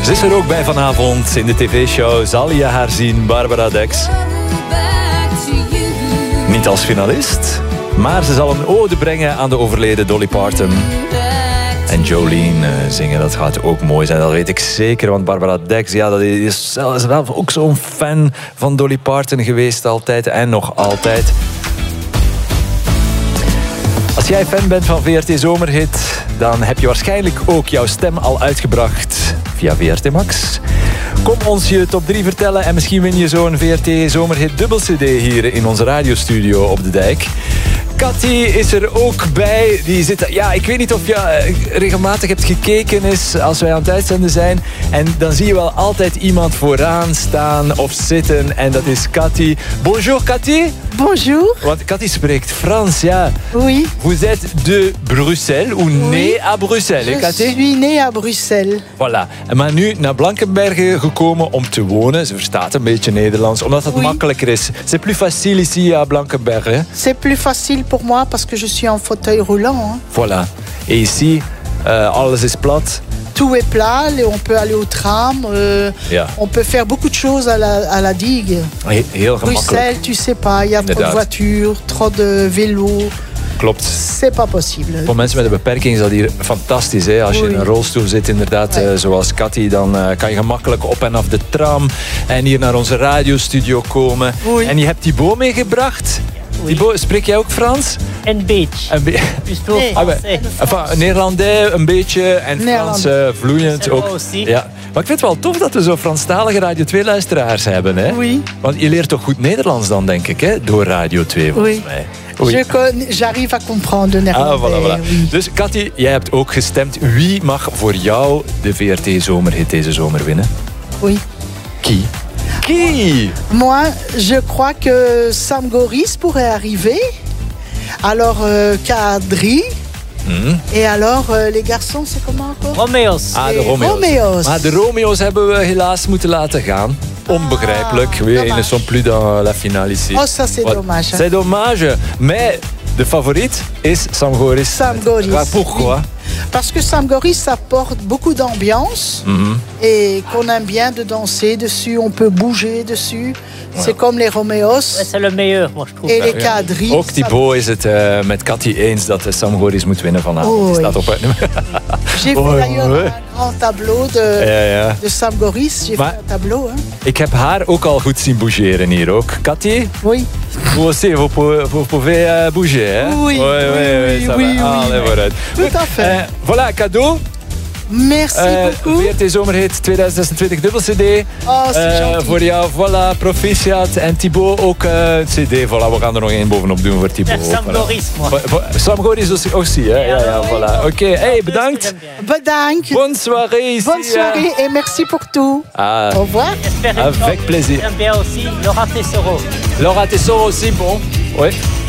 Ze is er ook bij vanavond in de tv-show. Zal je haar zien, Barbara Dex? Niet als finalist, maar ze zal een ode brengen aan de overleden Dolly Parton. En Jolene zingen, dat gaat ook mooi zijn, dat weet ik zeker. Want Barbara Dex, ja, dat is zelf ook zo'n fan van Dolly Parton geweest altijd en nog altijd. Als jij fan bent van VRT Zomerhit, dan heb je waarschijnlijk ook jouw stem al uitgebracht via VRT Max. Kom ons je top 3 vertellen en misschien win je zo'n VRT Zomerhit dubbel CD hier in onze radiostudio op de Dijk. Cathy is er ook bij. Die zit, ja, ik weet niet of je regelmatig hebt gekeken is als wij aan het uitzenden zijn. En dan zie je wel altijd iemand vooraan staan of zitten. En dat is Cathy. Bonjour Cathy. Bonjour. Want Cathy spreekt Frans, ja. Oui. Vous êtes de Bruxelles ou née à Bruxelles, hè Cathy? Je suis née à Bruxelles. Voilà. Maar nu naar Blankenberge gekomen om te wonen. Ze verstaat een beetje Nederlands, omdat het makkelijker is. C'est plus facile ici à Blankenberge. C'est plus facile pour moi parce que je suis en fauteuil roulant. Hein. Voilà. Et ici, alles is plat. Tout est plat, on peut aller au tram, on peut faire beaucoup de choses à la digue. Heel gemakkelijk. Bruxelles, tu sais pas, il y a trop de voitures, trop de vélos. Klopt. C'est pas possible. Voor mensen met een beperking is dat hier fantastisch. Hè? Als je in een rolstoel zit, inderdaad, zoals Cathy, dan kan je gemakkelijk op en af de tram en hier naar onze radiostudio komen. Oui. En je hebt Thibaut meegebracht. Oui. Thibaut, spreek jij ook Frans? Een beetje. Nederlandais een beetje en Frans vloeiend ook. Ja. Maar ik vind het wel tof dat we zo Franstalige Radio 2-luisteraars hebben. Hè? Oui. Want je leert toch goed Nederlands dan, denk ik, hè? Door Radio 2 volgens mij. Oui. J'arrive à comprendre néerlandais. Voilà. Oui. Dus Cathy, jij hebt ook gestemd. Wie mag voor jou de VRT Zomerhit deze zomer winnen? Oui. Qui? Moi, je crois que Sam Goris pourrait arriver. Alors, Kadri. Et alors, les garçons, c'est comment encore? Romeo's. De Romeo's. Maar de Romeo's hebben we helaas moeten laten gaan. Onbegrijpelijk. Ils ne sont plus dans la finale ici. Oh, ça c'est dommage. C'est dommage. Mais de favoriete is Sam Goris. Sam Goris. Pourquoi? Oui. Parce que Sam Goris apporte beaucoup d'ambiance et qu'on aime bien de danser dessus, on peut bouger dessus. Ouais. C'est comme les Romeo's. C'est le meilleur, moi je trouve. Et les Kadri. Ook Thibaut is het met Cathy eens dat Sam Goris moet winnen vanavond. Die staat op het nummer. J'ai fait d'ailleurs un grand tableau de Sam Goris. J'ai fait un tableau. Hein. Ik heb haar ook al goed zien bougeren hier ook. Cathy? Oui. Vous aussi, vous pouvez bouger, hein? Oui. Allez, vooruit. Tout à fait. Voilà, cadeau. Merci beaucoup. VRT Zomerhit 2026 dubbel CD. Oh, c'est gentil. Voor jou, voilà, proficiat. En Thibaut ook CD. Voilà, we gaan er nog één bovenop doen voor Thibaut. Sam Goris, moi. Sam Goris aussi, hè? Ja, voilà. Oké, hey, bedankt. Bedankt. Bonne soirée ici. Bonne soirée et merci pour tout. Au revoir. Avec plaisir. J'aime bien aussi Laura Tesoro. Laura Tesoro aussi, bon. Oui.